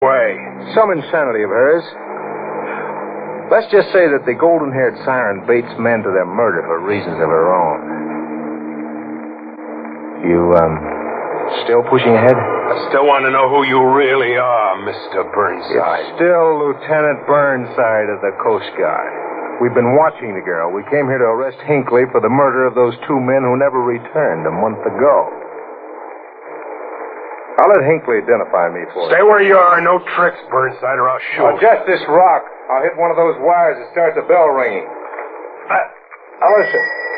way. Some insanity of hers. Let's just say that the golden-haired siren baits men to their murder for reasons of her own. You, still pushing ahead? I still want to know who you really are, Mr. Burnside. It's still Lieutenant Burnside of the Coast Guard. We've been watching the girl. We came here to arrest Hinckley for the murder of those two men who never returned a month ago. I'll let Hinckley identify me for you. Stay where you are. No tricks, Burnside, or I'll shoot. Just this rock. I'll hit one of those wires that starts the bell ringing. Now listen.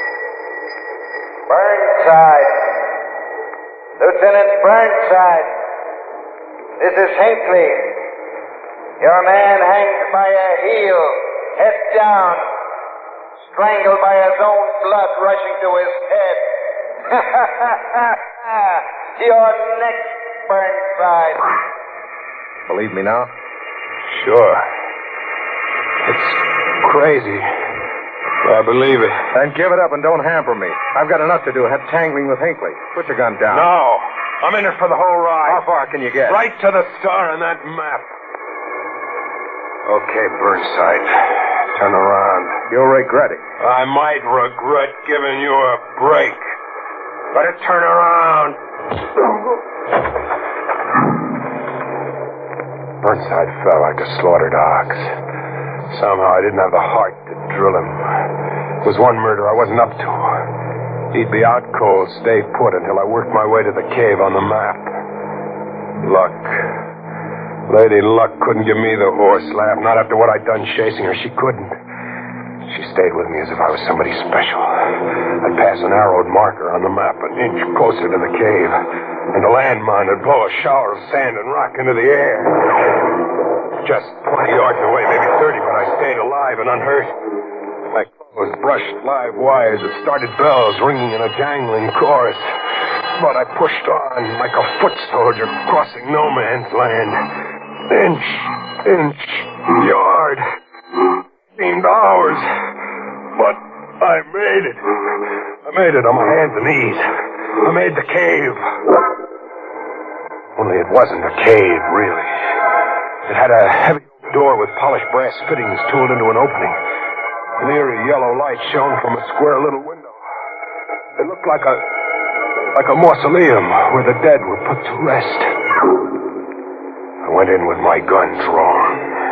Burnside. Lieutenant Burnside. This is Hinckley. Your man hangs by a heel, head down, strangled by his own blood rushing to his head. You're next, Burnside. Believe me now? Sure. It's crazy. I believe it. Then give it up and don't hamper me. I've got enough to do tangling with Hinckley. Put your gun down. No. I'm in it for the whole ride. How far can you get? Right to the star on that map. Okay, Burnside. Turn around. You'll regret it. I might regret giving you a break. Better turn around. Burnside fell like a slaughtered ox. Somehow I didn't have the heart to drill him. It was one murder I wasn't up to. He'd be out cold, stay put until I worked my way to the cave on the map. Luck. Lady Luck couldn't give me the horse laugh, not after what I'd done chasing her. She couldn't. She stayed with me as if I was somebody special. I'd pass an arrowed marker on the map an inch closer to the cave, and a landmine would blow a shower of sand and rock into the air. Just 20 yards away, maybe 30, but I stayed alive and unhurt. My clothes brushed live wires that started bells ringing in a jangling chorus. But I pushed on like a foot soldier crossing no man's land. Inch, yard. Seemed hours. But I made it. I made it on my hands and knees. I made the cave. Only it wasn't a cave, really. It had a heavy door with polished brass fittings tooled into an opening. An eerie yellow light shone from a square little window. It looked like a mausoleum where the dead were put to rest. I went in with my gun drawn.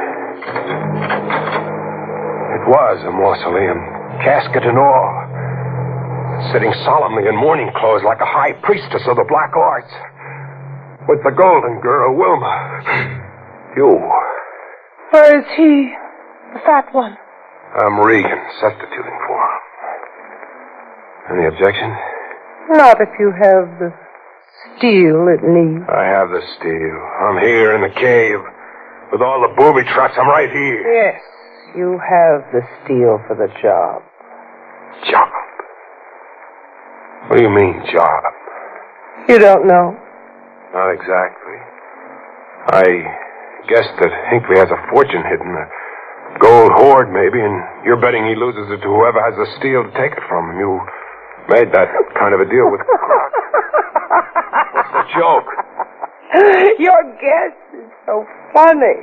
It was a mausoleum, casket and all, sitting solemnly in mourning clothes like a high priestess of the black arts, with the golden girl, Wilma. You. Where is he? The fat one. I'm Regan, substituting for him. Any objection? Not if you have the steel it needs. I have the steel. I'm here in the cave. With all the booby traps, I'm right here. Yes, you have the steel for the job. Job? What do you mean, job? You don't know? Not exactly. I guess that Hinckley has a fortune hidden, a gold hoard maybe, and you're betting he loses it to whoever has the steel to take it from him. You made that kind of a deal with Croc. What's the joke? Your guess is so funny.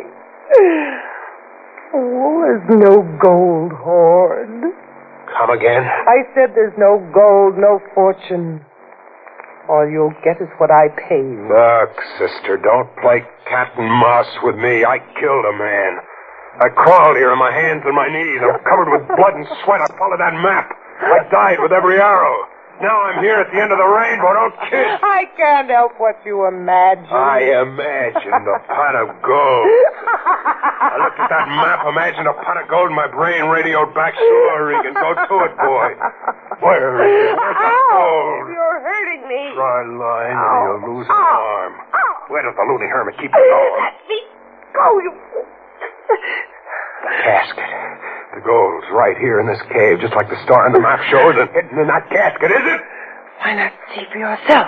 Oh, there's no gold hoard. Come again? I said there's no gold, no fortune. All you'll get is what I pay you. Look, sister, don't play cat and mouse with me. I killed a man. I crawled here on my hands and my knees. I'm covered with blood and sweat. I followed that map. I died with every arrow. Now I'm here at the end of the rainbow. Don't kid. I can't help what you imagine. I imagined a pot of gold. I looked at that map, imagined a pot of gold, and my brain radioed back. Sure, Regan, go to it, boy. Where is it? Where's the gold? You're hurting me. Try lying and you'll lose an arm. Where does the loony hermit keep it going? Let me go, you... The casket. The gold's right here in this cave, just like the star on the map shows, and hidden in that casket, is it? Why not see for yourself?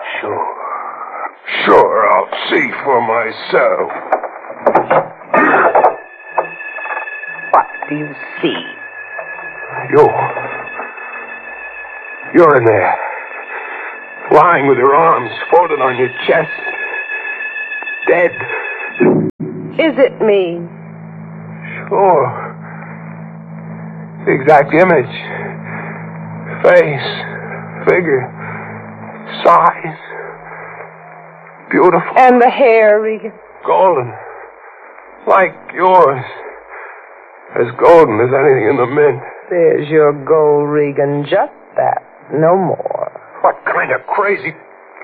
Sure, I'll see for myself. What do you see? You're in there, lying with your arms folded on your chest, dead. Is it me? Sure. The exact image. Face. Figure. Size. Beautiful. And the hair, Regan. Golden. Like yours. As golden as anything in the mint. There's your gold, Regan. Just that. No more. What kind of crazy...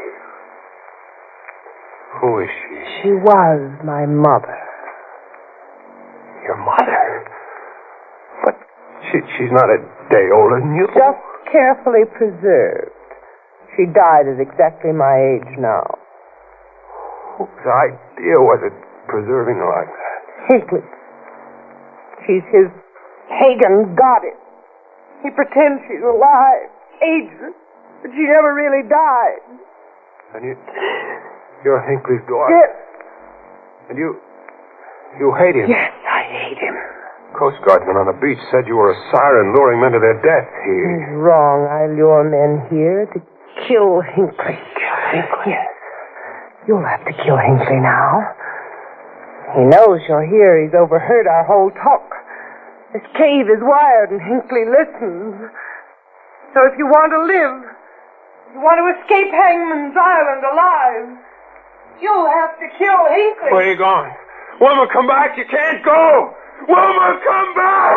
Who is she? She was my mother. Your mother? But she's not a day older than you. Just carefully preserved. She died at exactly my age now. Whose idea was it preserving her like that? Hinckley. She's his pagan goddess. He pretends she's alive, ageless, but she never really died. And you're Hinckley's daughter? Yes. And you hate him? Yes, I hate him. Coast Guardsmen on the beach said you were a siren luring men to their death here. He's wrong. I lure men here to kill Hinckley. Kill Hinckley? Yes. You'll have to kill Hinckley now. He knows you're here. He's overheard our whole talk. This cave is wired and Hinckley listens. So if you want to live, you want to escape Hangman's Island alive, you'll have to kill Hinckley. Where are you going? Wilma, come back. You can't go. Wilma, come back!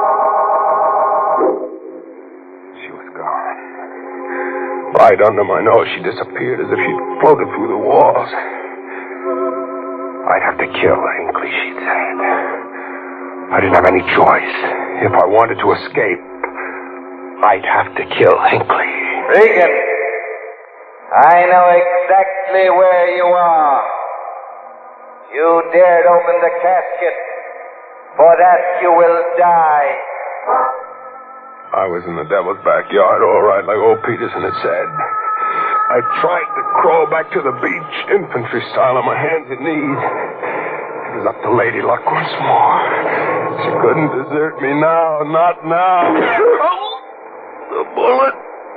She was gone. Right under my nose, she disappeared as if she'd floated through the walls. I'd have to kill Hinckley, she'd said. I didn't have any choice. If I wanted to escape, I'd have to kill Hinckley. Regan, I know exactly where you are. You dared open the casket. For that you will die. I was in the devil's backyard, all right, like old Peterson had said. I tried to crawl back to the beach, infantry style, on my hands and knees. It was up to Lady Luck once more. She couldn't desert me now, not now. The bullet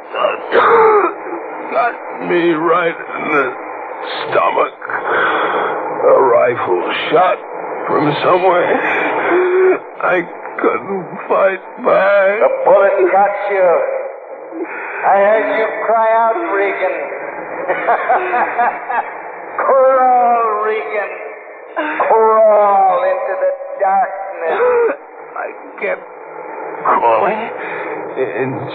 got me right in the stomach. A rifle shot from somewhere. I couldn't fight back. The bullet got you. I heard you cry out, Regan. Crawl, Regan. Crawl into the darkness. I kept crawling. Inch.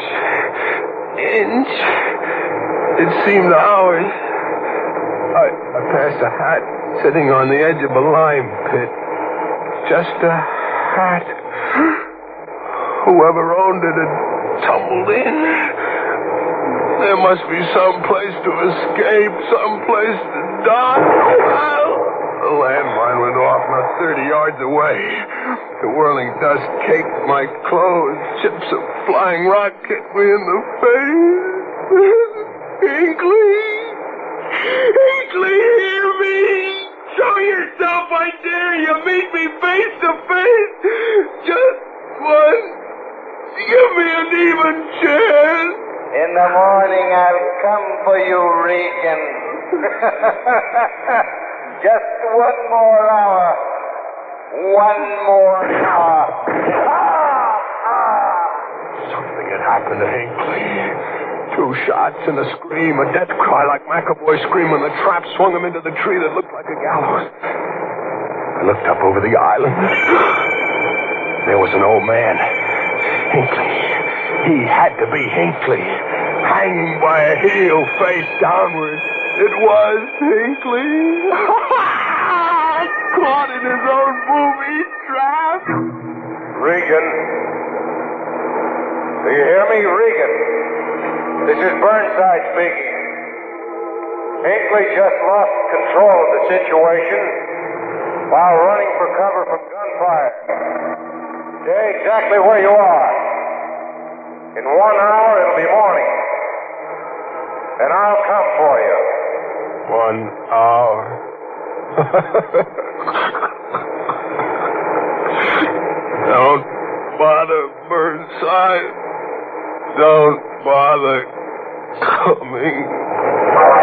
It seemed hours. I passed a hat sitting on the edge of a lime pit. Just a hat. Whoever owned it had tumbled in. There must be some place to escape, some place to die. The landmine went off not 30 yards away. The whirling dust caked my clothes. Chips of flying rock hit me in the face. Hinckley! Hinckley, hear me! Show yourself, I dare you. Meet me face to face. Just once. Give me an even chance. In the morning, I'll come for you, Regan. Just one more hour. One more hour. Something had happened to Hinckley. 2 shots and a scream, a death cry like McAvoy's scream when the trap swung him into the tree that looked like a gallows. I looked up over the island. There was an old man. Hinckley. He had to be Hinckley. Hanging by a heel, face downward. It was Hinckley. Caught in his own booby trap. Regan. Do you hear me, Regan? This is Burnside speaking. Hinckley just lost control of the situation while running for cover from gunfire. Stay exactly where you are. In 1 hour, it'll be morning. And I'll come for you. 1 hour. Don't bother, Burnside. Don't bother coming.